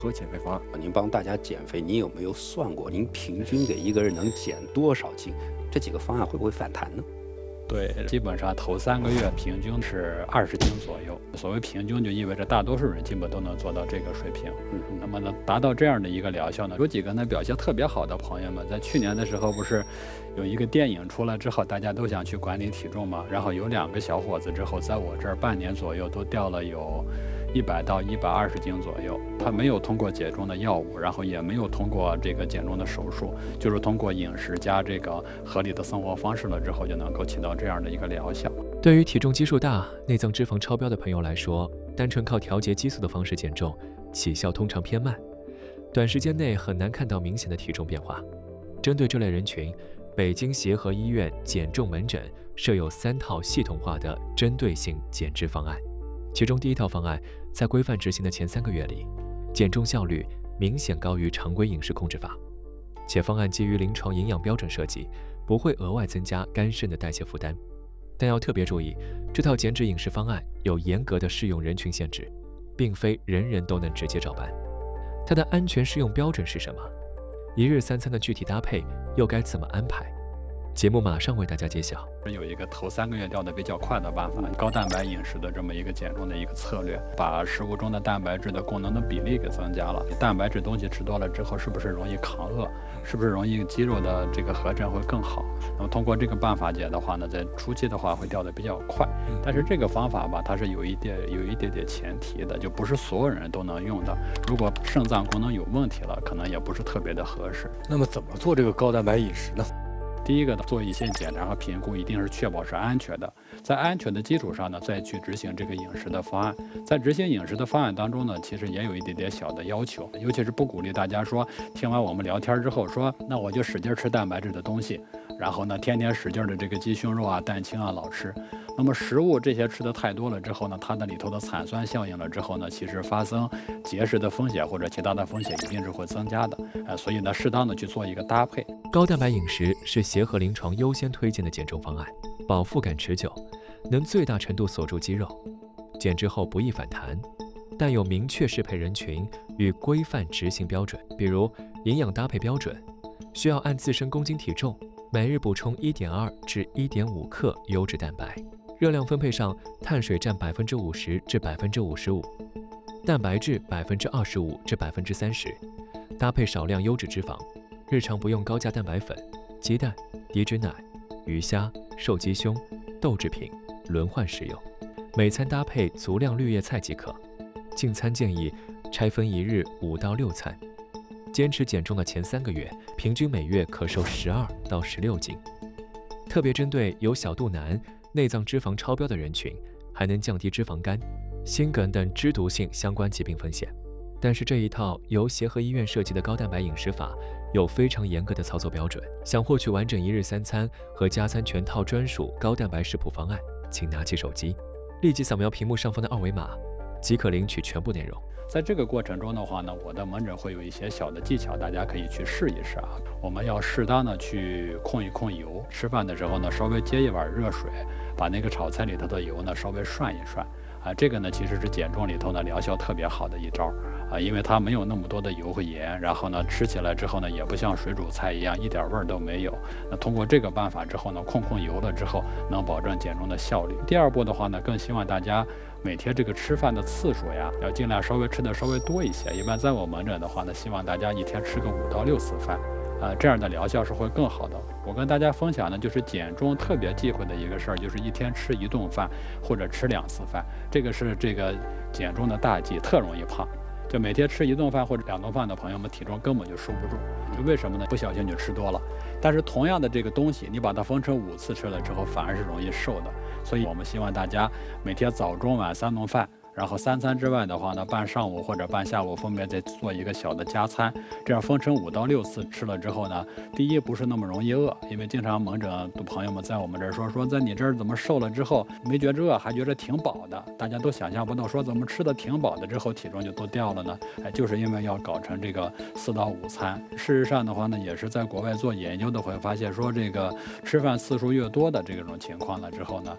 说减肥方案，您帮大家减肥，您有没有算过，您平均给一个人能减多少斤？这几个方案会不会反弹呢？ 对，基本上头3个月平均是20斤左右。所谓平均，就意味着大多数人基本都能做到这个水平。那么呢，达到这样的一个疗效呢，有几个呢表现特别好的朋友们，在去年的时候不是有一个电影出来之后，大家都想去管理体重嘛，然后有2个小伙子之后，在我这儿半年左右都掉了有100到120斤左右。他没有通过减重的药物，然后也没有通过这个减重的手术，就是通过饮食加这个合理的生活方式了之后，就能够起到这样的一个疗效。 对于体重基数大、内脏脂肪超标的朋友来说，单纯靠调节激素的方式减重，起效通常偏慢，短时间内很难看到明显的体重变化。针对这类人群，北京协和医院减重门诊设有3套系统化的针对性减脂方案。其中第一套方案在规范执行的前3个月里，减重效率明显高于常规饮食控制法，且方案基于临床营养标准设计，不会额外增加肝肾的代谢负担。但要特别注意，这套减脂饮食方案有严格的适用人群限制，并非人人都能直接照办。它的安全适用标准是什么？一日3餐的具体搭配又该怎么安排？节目马上为大家揭晓。 有一个头3个月掉的比较快的办法，高蛋白饮食的这么一个减重的一个策略，把食物中的蛋白质的功能的比例给增加了。蛋白质东西吃多了之后，是不是容易抗饿？是不是容易肌肉的这个合成会更好？那么通过这个办法减的话呢，在初期的话会掉的比较快。但是这个方法吧，它是有一点点前提的，就不是所有人都能用的。如果肾脏功能有问题了，可能也不是特别的合适。 那么怎么做这个高蛋白饮食呢？ 第一个呢，做一些检查和评估，一定是确保是安全的。在安全的基础上呢，再去执行这个饮食的方案。在执行饮食的方案当中呢，其实也有一点点小的要求，尤其是不鼓励大家说，听完我们聊天之后说，那我就使劲吃蛋白质的东西，然后呢，天天使劲的这个鸡胸肉啊、蛋清啊老吃。那么食物这些吃的太多了之后呢，它的里头的产酸效应了之后呢，其实发生结石的风险或者其他的风险一定是会增加的。所以呢，适当的去做一个搭配。 高蛋白饮食是协和临床优先推荐的减重方案，饱腹感持久，能最大程度锁住肌肉，减脂后不易反弹，但有明确适配人群与规范执行标准，比如营养搭配标准，需要按自身公斤体重每日补充1.2至1.5克优质蛋白，热量分配上碳水占50%至55%，蛋白质25%至30%，搭配少量优质脂肪，日常不用高价蛋白粉、鸡蛋、低脂奶、鱼虾、瘦鸡胸、豆制品，轮换食用。每餐搭配足量绿叶菜即可。进餐建议拆分一日5到6餐。坚持减重的前3个月，平均每月可瘦12到16斤。特别针对有小肚腩、内脏脂肪超标的人群，还能降低脂肪肝、心梗等脂毒性相关疾病风险。但是这一套由协和医院设计的高蛋白饮食法有非常严格的操作标准。想获取完整一日3餐和加餐全套专属高蛋白食谱方案，请拿起手机，立即扫描屏幕上方的2维码，即可领取全部内容。 在这个过程中的话呢，我的门诊会有一些小的技巧，大家可以去试一试啊。我们要适当的去控一控油，吃饭的时候呢，稍微接一碗热水，把那个炒菜里头的油呢稍微涮一涮啊。这个呢其实是减重里头呢疗效特别好的一招啊，因为它没有那么多的油和盐，然后呢吃起来之后呢也不像水煮菜一样一点味儿都没有。那通过这个办法之后呢，控油了之后，能保证减重的效率。第2步的话呢，更希望大家每天这个吃饭的次数呀，要尽量吃的稍微多一些。一般在我门诊的话呢，希望大家一天吃个5到6次饭，这样的疗效是会更好的。我跟大家分享的就是减重特别忌讳的一个事儿，就是一天吃1顿饭或者吃2次饭，这个是这个减重的大忌，特容易胖。就每天吃1顿饭或者2顿饭的朋友们，体重根本就收不住。就为什么呢？不小心就吃多了。但是同样的这个东西，你把它分成5次吃了之后，反而是容易瘦的。所以我们希望大家每天早中晚3顿饭，然后3餐之外的话呢，半上午或者半下午分别再做一个小的加餐，这样分成5到6次吃了之后呢，第一不是那么容易饿，因为经常门诊的朋友们在我们这儿说在你这儿怎么瘦了之后没觉着饿，还觉着挺饱的，大家都想象不到说怎么吃的挺饱的之后体重就都掉了呢？就是因为要搞成这个4到5餐。事实上的话呢，也是在国外做研究的会发现说，这个吃饭次数越多的这种情况了之后呢，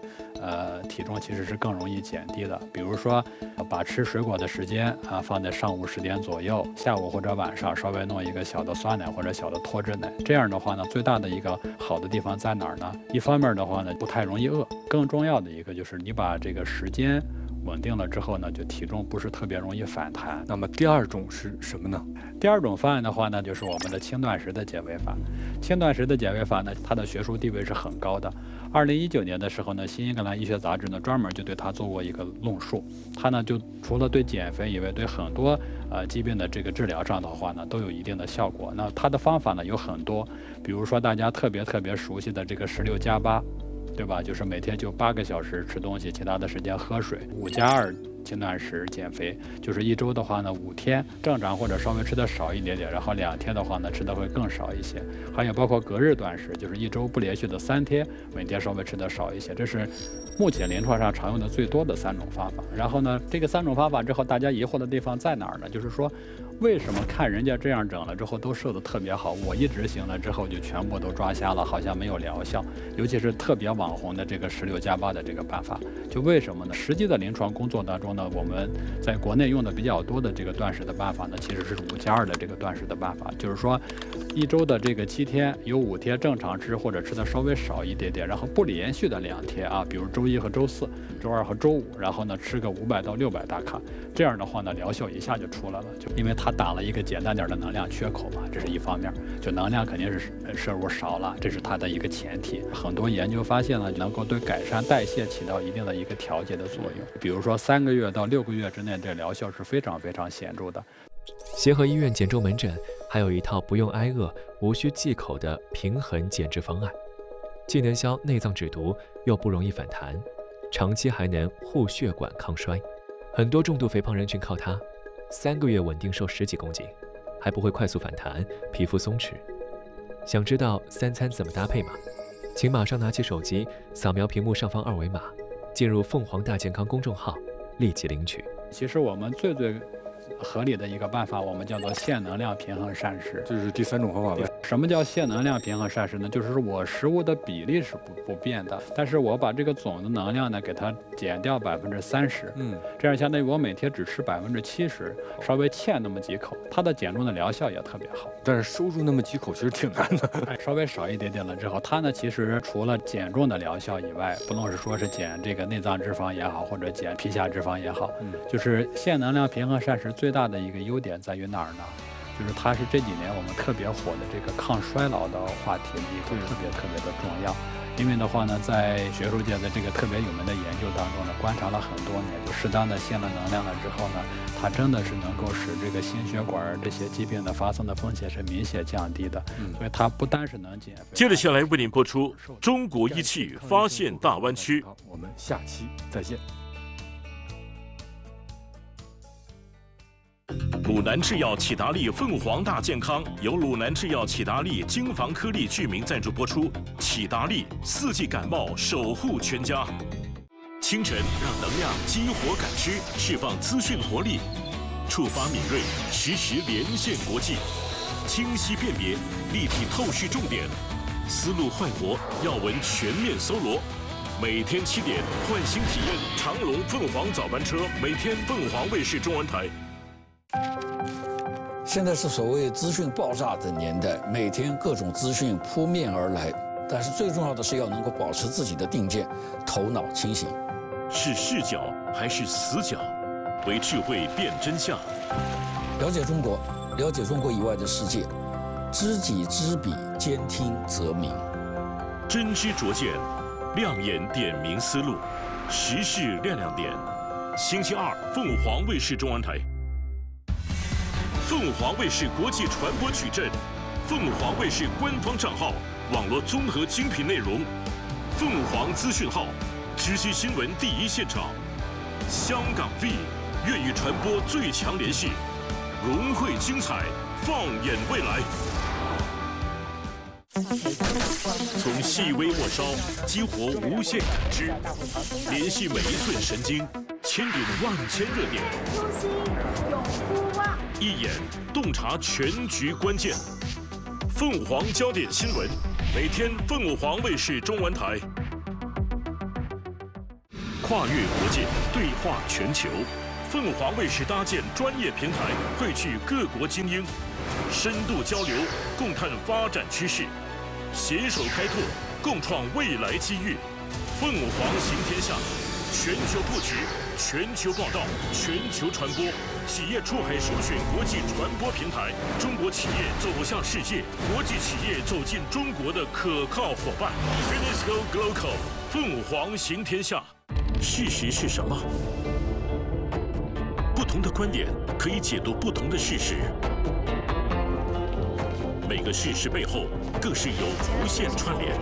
体重其实是更容易减低的。比如说，把吃水果的时间放在上午10点左右，下午或者晚上稍微弄一个小的酸奶或者小的脱脂奶。这样的话呢，最大的一个好的地方在哪儿呢？一方面的话呢，不太容易饿，更重要的一个就是你把这个时间稳定了之后呢，就体重不是特别容易反弹。 那么第二种是什么呢？ 第二种方案的话呢，就是我们的轻断食的减肥法。轻断食的减肥法呢，它的学术地位是很高的。2019年的时候呢，新英格兰医学杂志呢专门就对它做过一个论述。它呢就除了对减肥以外，对很多疾病的这个治疗上的话呢，都有一定的效果。那它的方法呢有很多，比如说大家特别熟悉的这个16+8。对吧？就是每天就8个小时吃东西，其他的时间喝水。5+2轻断食减肥，就是一周的话呢，5天正常或者稍微吃的少一点点，然后2天的话呢吃的会更少一些。还有包括隔日断食，就是一周不连续的3天，每天稍微吃的少一些。这是目前临床上常用的最多的3种方法。然后呢，这个3种方法之后，大家疑惑的地方在哪儿呢？就是说，为什么看人家这样整了之后都瘦得特别好，我一执行了之后就全部都抓瞎了，好像没有疗效。尤其是特别网红的这个16+8的这个办法，就为什么呢？实际的临床工作当中呢，我们在国内用的比较多的这个断食的办法呢，其实是5+2的这个断食的办法，就是说一周的这个7天有5天正常吃或者吃的稍微少一点点，然后不连续的2天比如周1和周4、周2和周5，然后呢吃个500到600大卡，这样的话呢疗效一下就出来了，就因为它打了一个简单点的能量缺口嘛，这是一方面，就能量肯定是摄入少了，这是它的一个前提。很多研究发现呢，能够对改善代谢起到一定的一个调节的作用，比如说3个月到6个月之内，这疗效是非常显著的。 协和医院减重门诊还有一套不用挨饿、无需忌口的平衡减脂方案，既能消内脏脂毒，又不容易反弹，长期还能护血管抗衰。很多重度肥胖人群靠它，3个月稳定瘦10几公斤，还不会快速反弹，皮肤松弛。想知道3餐怎么搭配吗？请马上拿起手机，扫描屏幕上方2维码，进入凤凰大健康公众号，立即领取。 其实我们最合理的一个办法，我们叫做限能量平衡膳食， 这是第3种方法呗。 什么叫限能量平衡膳食呢？就是我食物的比例是不变的，但是我把这个总的能量呢给它减掉30%，这样相当于我每天只吃70%，稍微欠那么几口，它的减重的疗效也特别好。 但是收住那么几口其实挺难的。 稍微少一点点了之后，它呢其实除了减重的疗效以外，不论是说是减这个内脏脂肪也好，或者减皮下脂肪也好，就是限能量平衡膳食最大的一个优点在于哪儿呢？就是它是这几年我们特别火的这个抗衰老的话题里头特别的重要。因为的话呢，在学术界的这个特别有名的研究当中呢，观察了很多年，就适当的限了能量了之后呢，它真的是能够使这个心血管这些疾病的发生的风险是明显降低的。所以它不单是能减肥。 接着下来为您播出《中国仪器发现大湾区》。 好，我们下期再见。 鲁南制药启达利凤凰大健康由鲁南制药启达利精防颗粒剧名赞助播出。启达利4季感冒守护全家。清晨让能量激活感知，释放资讯活力，触发敏锐，实时连线国际，清晰辨别，立体透视重点，思路焕活，要闻全面搜罗。每天7点唤醒体验长隆凤凰早班车，每天凤凰卫视中文台。 现在是所谓资讯爆炸的年代，每天各种资讯扑面而来，但是最重要的是要能够保持自己的定见，头脑清醒。 是视角还是死角？为智慧辨真相。 了解中国，了解中国以外的世界，知己知彼，兼听则明。 真知灼见，亮眼点明思路，时事亮点。星期2，凤凰卫视中文台。凤凰卫视国际传播矩阵，凤凰卫视官方账号，网络综合精品内容，凤凰资讯号，直击新闻第一现场。香港 V 粤语传播最强联系，融汇精彩，放眼未来。从细微末梢激活无限感知，联系每一寸神经，牵引万千热点。 初心永不忘， 一眼洞察全局关键。凤凰焦点新闻，每天凤凰卫视中文台。 跨越国界，对话全球。凤凰卫视搭建专业平台，汇聚各国精英，深度交流，共探发展趋势，携手开拓，共创未来机遇。凤凰行天下，全球布局，全球报道，全球传播，企业出海首选国际传播平台，中国企业走向世界，国际企业走进中国的可靠伙伴。Finisco Global， 凤凰行天下。事实是什么？不同的观点可以解读不同的事实，每个事实背后更是有无限串联。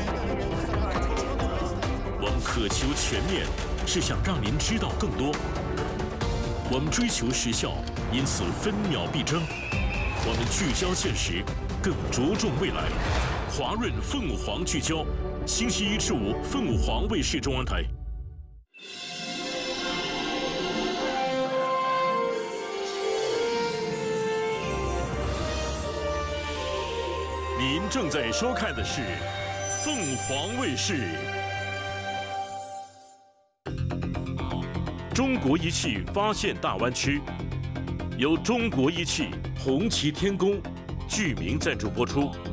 我们渴求全面，是想让您知道更多。我们追求时效，因此分秒必争。我们聚焦现实，更着重未来。华润凤凰聚焦，星期一至五，凤凰卫视中央台。您正在收看的是凤凰卫视。中国仪器发现大湾区，由中国仪器、红旗天工、巨明赞助播出。